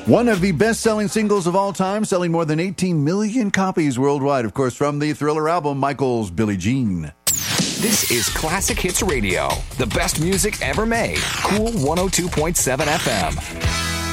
One of the best-selling singles of all time, selling more than 18 million copies worldwide. Of course, from the Thriller album, Michael's Billie Jean. This is Classic Hits Radio, the best music ever made. Cool 102.7 FM.